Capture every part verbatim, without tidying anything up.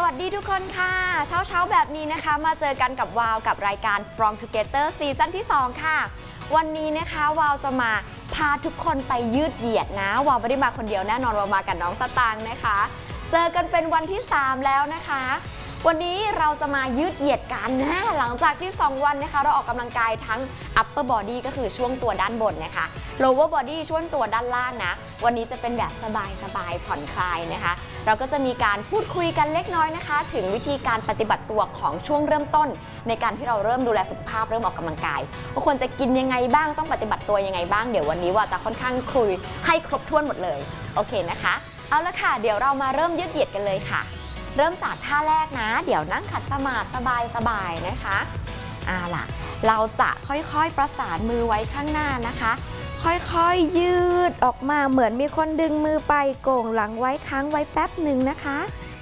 วัสดีทุกคนค่ะเช้าเช้าแบบนี้นะคะมาเจอกันกับวาวกับรายการ Strong Together ซีซั่นที่สองค่ะวันนี้นะคะวาวจะมาพาทุกคนไปยืดเหยียดนะวาวไม่ได้มาคนเดียวแน่นอนวาวมากับน้องสตางค์นะคะเจอกันเป็นวันที่สามแล้วนะคะวันนี้เราจะมายืดเหยียดกันนะหลังจากที่สองวันนะคะเราออกกำลังกายทั้ง upper body ก็คือช่วงตัวด้านบนนะคะ lower body ช่วงตัวด้านล่างนะวันนี้จะเป็นแบบสบายๆผ่อนคลายนะคะเราก็จะมีการพูดคุยกันเล็กน้อยนะคะถึงวิธีการปฏิบัติตัวของช่วงเริ่มต้นในการที่เราเริ่มดูแลสุขภาพเริ่มออกกำลังกายว่าควรจะกินยังไงบ้างต้องปฏิบัติตัวยังไงบ้างเดี๋ยววันนี้ว่าจะค่อนข้างคุยให้ครบถ้วนหมดเลยโอเคนะคะเอาละค่ะเดี๋ยวเรามาเริ่มยืดเหยียดกันเลยค่ะเริ่มจากท่าแรกนะเดี๋ยวนั่งขัดสมาธิสบายๆนะคะอ่าล่ะเราจะค่อยๆประสานมือไว้ข้างหน้านะคะค่อยๆยืดออกมาเหมือนมีคนดึงมือไปโก่งหลังไว้ค้างไว้แป๊บหนึ่งนะคะ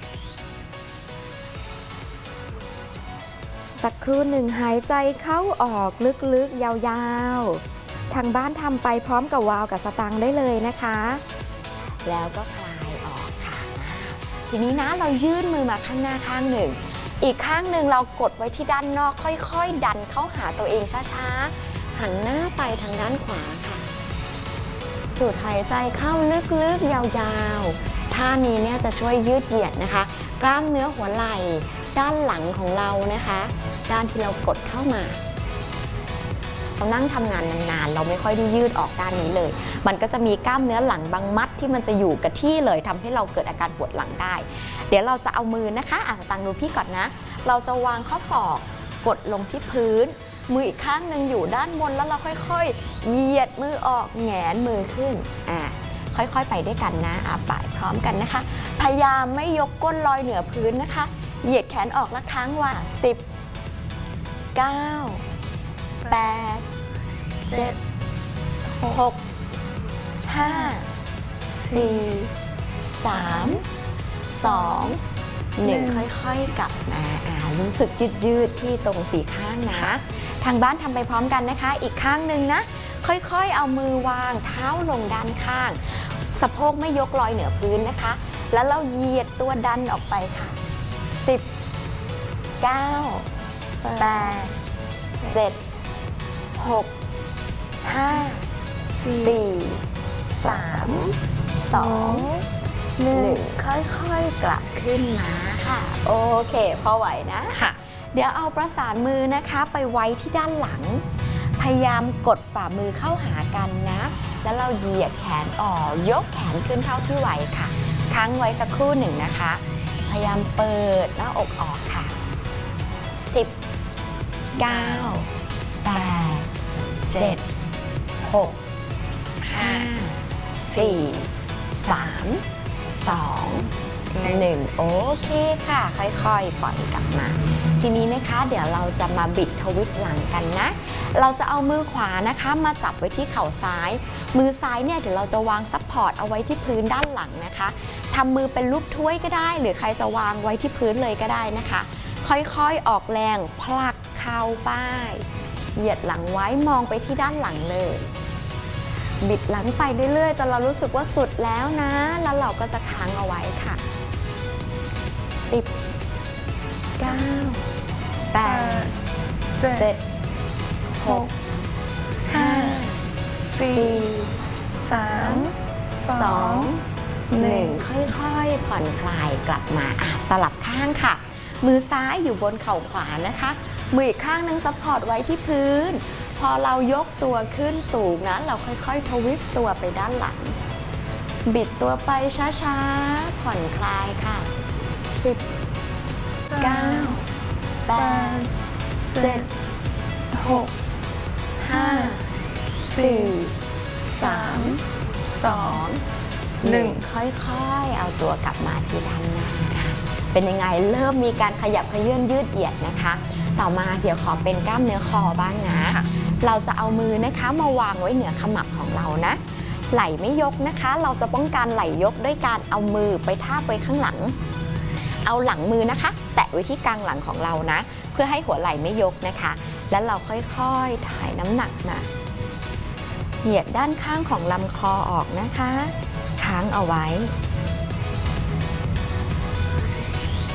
สักครู่หนึ่งหายใจเข้าออกลึกๆยาวๆทางบ้านทำไปพร้อมกับวาวกับสตางค์ได้เลยนะคะแล้วก็คลายออกค่ะทีนี้นะเรายื่นมือมาข้างหน้าข้างหนึ่งอีกข้างหนึ่งเรากดไว้ที่ด้านนอกค่อยๆดันเข้าหาตัวเองช้าๆหันหน้าไปทางด้านขวาค่ะสูดหายใจเข้าลึกๆยาวๆท่านี้เนี่ยจะช่วยยืดเหยียดนะคะกล้ามเนื้อหัวไหล่ด้านหลังของเรานะคะด้านที่เรากดเข้ามาเรานั่งทำงานนานๆเราไม่ค่อยได้ยืดออกด้านนี้เลยมันก็จะมีกล้ามเนื้อหลังบางมัดที่มันจะอยู่กับที่เลยทำให้เราเกิดอาการปวดหลังได้เดี๋ยวเราจะเอามือนะคะอ่ะตังดูพี่ก่อนนะเราจะวางข้อศอกกดลงที่พื้นมืออีกข้างหนึ่งอยู่ด้านบนแล้วเราค่อยๆเหยียดมือออกแหงนมือขึ้นอ่ะค่อยๆไปด้วยกันนะอ่ะไปพร้อมกันนะคะพยายามไม่ยกก้นลอยเหนือพื้นนะคะเหยียดแขนออกและค้างไว้สิบ เก้า แปด เจ็ด หก ห้า สี่ สาม สอง หนึ่งค่อยๆกลับมาอ่ารู้สึกยืดๆที่ตรงสี่ข้างนะทางบ้านทำไปพร้อมกันนะคะอีกข้างหนึ่งนะค่อยๆเอามือวางเท้าลงด้านข้างสะโพกไม่ยกลอยเหนือพื้นนะคะแล้วเราเหยียดตัวดันออกไปค่ะสิบ เก้า แปด เจ็ด หก ห้า สี่ สาม สอง หนึ่งค่อยๆกลับขึ้นมาค่ะโอเคพอไหวนะค่ะเดี๋ยวเอาประสานมือนะคะไปไว้ที่ด้านหลังพยายามกดฝ่ามือเข้าหากันนะแล้วเราเหยียดแขนออกยกแขนขึ้นเท่าที่ไหวค่ะค้างไว้สักครู่หนึ่งนะคะพยายามเปิดหน้าอกออกค่ะสิบ เก้า แปด เจ็ด หก ห้า สี่ สาม สอง หนึ่งโอเคค่ะค่อยๆปล่อยกลับมาทีนี้นะคะเดี๋ยวเราจะมาบิดทวิสต์หลังกันนะเราจะเอามือขวานะคะมาจับไว้ที่เข่าซ้ายมือซ้ายเนี่ยเดี๋ยวเราจะวางซัพพอร์ตเอาไว้ที่พื้นด้านหลังนะคะทำมือเป็นรูปถ้วยก็ได้หรือใครจะวางไว้ที่พื้นเลยก็ได้นะคะค่อยๆออกแรงผลักเข่าไปเหยียดหลังไว้มองไปที่ด้านหลังเลยบิดหลังไปเรื่อยๆจนเรารู้สึกว่าสุดแล้วนะแล้วเราก็จะค้างเอาไว้ค่ะสิบ เก้า แปด เจ็ด หก ห้า สี่ สาม สอง หนึ่งค่อยๆผ่อนคลายกลับมาอ่ะสลับข้างค่ะมือซ้ายอยู่บนเข่าขวานะคะมืออีกข้างนึงซัพพอร์ตไว้ที่พื้นพอเรายกตัวขึ้นสูงนะเราค่อยๆทวิสต์ตัวไปด้านหลังบิดตัวไปช้าๆผ่อนคลายค่ะสิบ เก้า แปด เจ็ด หก ห้า สี่ สาม สอง หนึ่งค่อยๆเอาตัวกลับมาที่ด้านหน้าค่ะเป็นยังไงเริ่มมีการขยับเขยื้อนยืดเหยียดนะคะต่อมาเดี๋ยวขอเป็นกล้ามเนื้อคอบ้างนะเราจะเอามือนะคะมาวางไว้เหนือขมับของเรานะไหล่ไม่ยกนะคะเราจะป้องกันไหล่ยกด้วยการเอามือไปทาบไว้ข้างหลังเอาหลังมือนะคะแตะไว้ที่กลางหลังของเรานะเพื่อให้หัวไหล่ไม่ยกนะคะแล้วเราค่อยๆถ่ายน้ำหนักมาเหยียดด้านข้างของลำคอออกนะคะค้างเอาไว้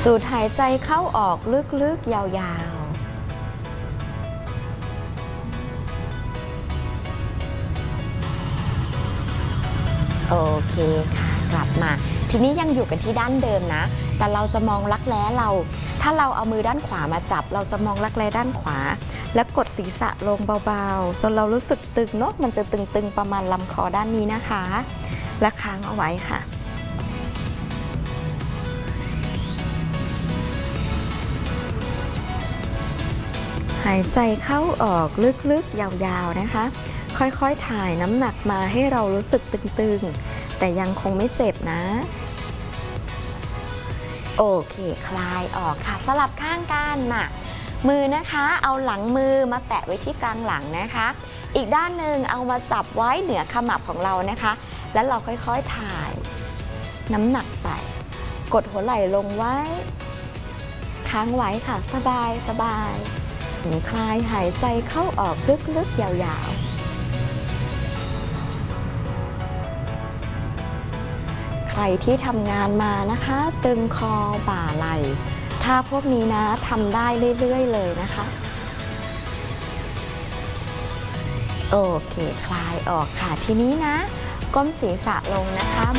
สูดหายใจเข้าออกลึกๆยาวๆโอเคค่ะกลับมาทีนี้ยังอยู่กันที่ด้านเดิมนะแต่เราจะมองรักแร้เราถ้าเราเอามือด้านขวามาจับเราจะมองรักแร้ด้านขวาแล้วกดศีรษะลงเบาๆจนเรารู้สึกตึงเนาะมันจะตึงๆประมาณลำคอด้านนี้นะคะและค้างเอาไว้ค่ะหายใจเข้าออกลึกๆยาวๆนะคะค่อยๆถ่ายน้ำหนักมาให้เรารู้สึกตึงๆแต่ยังคงไม่เจ็บนะโอเคคลายออกค่ะสลับข้างกันน่ะมือนะคะเอาหลังมือมาแตะไว้ที่กลางหลังนะคะอีกด้านหนึ่งเอามาจับไว้เหนือขมับของเรานะคะแล้วเราค่อยๆถ่ายน้ำหนักไปกดหัวไหล่ลงไว้ค้างไว้ค่ะสบายสบายคลายหายใจเข้าออกลึกๆยาวๆใครที่ทำงานมานะคะตึงคอบ่าไหล่ถ้าพวกนี้นะทำได้เรื่อยๆเลยนะคะโอเคคลายออกค่ะทีนี้นะก้มศีรษะลงนะคะ